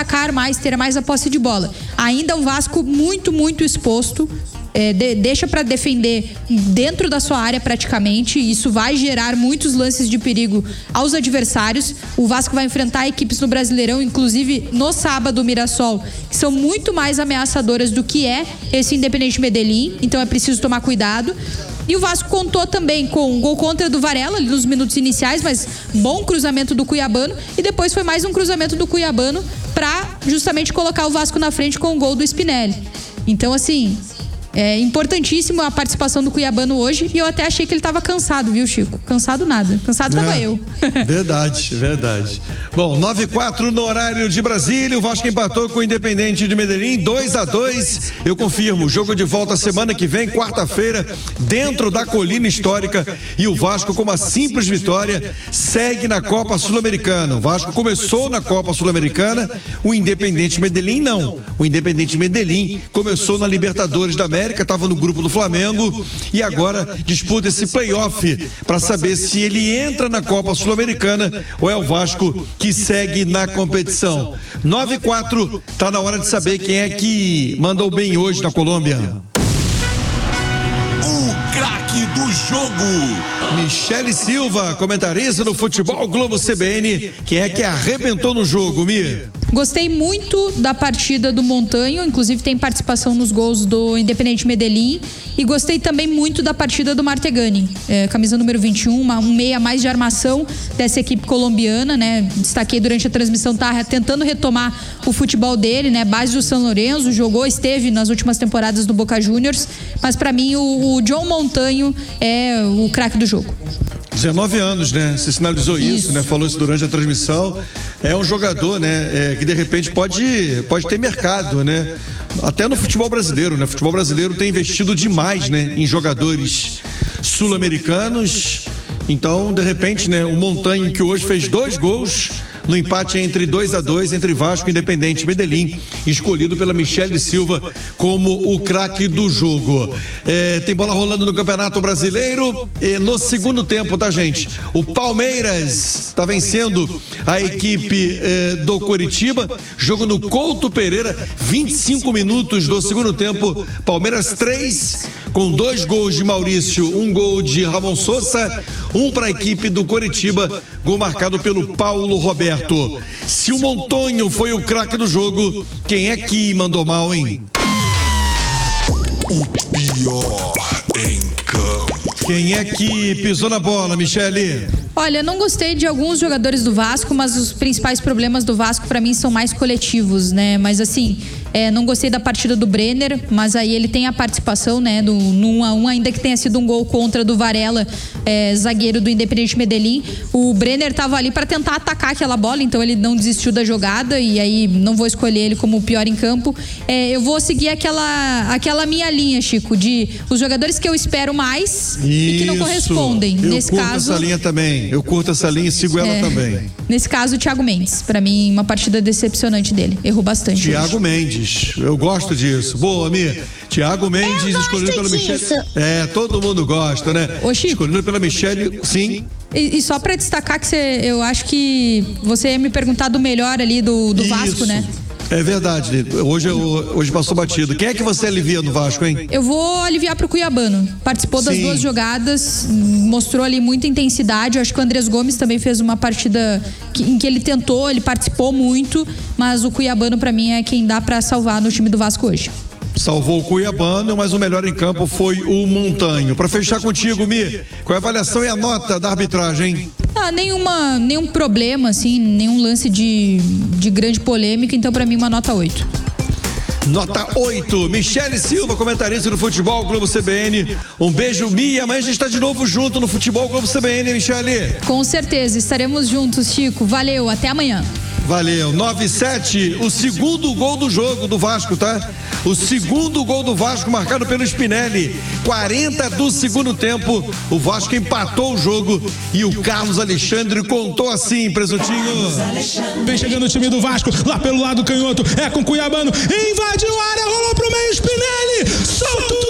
atacar mais, ter mais a posse de bola. Ainda um Vasco muito, muito exposto. Deixa para defender dentro da sua área praticamente. Isso vai gerar muitos lances de perigo aos adversários. O Vasco vai enfrentar equipes no Brasileirão, inclusive no sábado, o Mirassol, que são muito mais ameaçadoras do que esse Independente Medellín. Então é preciso tomar cuidado. E o Vasco contou também com um gol contra do Varela ali nos minutos iniciais, mas bom cruzamento do Cuiabano, e depois foi mais um cruzamento do Cuiabano para justamente colocar o Vasco na frente com o gol do Spinelli. Então, assim, é importantíssimo a participação do Cuiabano hoje, e eu até achei que ele estava cansado, viu, Chico? Cansado nada. Cansado tava eu. Verdade. Bom, 9-4 no horário de Brasília, o Vasco empatou com o Independente de Medellín, 2-2. Eu confirmo, jogo de volta semana que vem, quarta-feira, dentro da Colina Histórica, e o Vasco, com uma simples vitória, segue na Copa Sul-Americana. O Vasco começou na Copa Sul-Americana, o Independente Medellín não. O Independente Medellín começou na Libertadores da América, estava no grupo do Flamengo e agora disputa esse playoff para saber se ele entra na Copa Sul-Americana ou é o Vasco que segue na competição. 9-4, tá na hora de saber quem é que mandou bem hoje na Colômbia. O craque do jogo, Michele Silva, comentarista do Futebol Globo CBN. Quem é que arrebentou no jogo, Mi? Gostei muito da partida do Montanho, inclusive tem participação nos gols do Independente Medellín, e gostei também muito da partida do Martegani, camisa número 21, um meia mais de armação dessa equipe colombiana, né? Destaquei durante a transmissão, tá tentando retomar o futebol dele, né? Base do São Lourenço, esteve nas últimas temporadas do Boca Juniors, mas para mim o John Montanho é o craque do jogo. 19 anos, né? Você sinalizou isso, né? Falou isso durante a transmissão. É um jogador, né? Que de repente pode ter mercado, né? Até no futebol brasileiro, né? O futebol brasileiro tem investido demais, né? Em jogadores sul-americanos. Então, de repente, né? O Montanho, que hoje fez 2 gols no empate entre 2-2 entre Vasco e Independente Medellín, escolhido pela Michele Silva como o craque do jogo. Tem bola rolando no Campeonato Brasileiro, no segundo tempo, tá, gente? O Palmeiras está vencendo a equipe do Coritiba, jogo no Couto Pereira, 25 minutos do segundo tempo, Palmeiras 3, com 2 gols de Maurício, 1 gol de Ramon Sosa, 1 para a equipe do Coritiba, gol marcado pelo Paulo Roberto. Se o Montanho foi o craque do jogo, quem é que mandou mal, hein? o pior em campo. Quem é que pisou na bola, Michele? Olha, não gostei de alguns jogadores do Vasco, mas os principais problemas do Vasco pra mim são mais coletivos, né? Mas assim, não gostei da partida do Brenner, mas aí ele tem a participação, né, no 1-1, ainda que tenha sido um gol contra do Varela, zagueiro do Independente Medellín. O Brenner tava ali pra tentar atacar aquela bola, então ele não desistiu da jogada, e aí não vou escolher ele como o pior em campo. Eu vou seguir aquela minha linha, Chico, de os jogadores que eu espero mais e que não correspondem. Nesse caso, essa linha também. Eu curto essa linha e sigo ela também. Nesse caso, o Thiago Mendes. Pra mim, uma partida decepcionante dele. Errou bastante. Thiago Mendes. Eu gosto disso. Boa, Mi. Thiago Mendes, escolhido pela Michele. Todo mundo gosta, né? Ô, Chico. Escolhido pela Michele, sim. E só pra destacar que eu acho que você ia me perguntar do melhor ali do Vasco, né? É verdade, hoje passou batido. Quem é que você alivia no Vasco, hein? Eu vou aliviar pro Cuiabano. Participou das duas jogadas, mostrou ali muita intensidade. Eu acho que o Andrés Gomes também fez uma partida em que ele tentou, ele participou muito, mas o Cuiabano pra mim é quem dá pra salvar no time do Vasco hoje. Salvou o Cuiabano, mas o melhor em campo foi o Montanho. Pra fechar contigo, Mi, qual é a avaliação e a nota da arbitragem, hein? Nenhum problema, assim, nenhum lance de grande polêmica, então pra mim uma nota 8. Nota 8, Michele Silva, comentarista do Futebol Globo CBN. Um beijo, Mi. Amanhã a gente está de novo junto no Futebol Globo CBN, Michele. Com certeza, estaremos juntos, Chico. Valeu, até amanhã. Valeu, 9-7, o segundo gol do jogo do Vasco, tá? O segundo gol do Vasco marcado pelo Spinelli, 40 do segundo tempo, o Vasco empatou o jogo e o Carlos Alexandre contou assim, Presuntinho. Vem chegando o time do Vasco, lá pelo lado canhoto, com Cuiabano, invadiu a área, rolou pro meio, Spinelli, soltou!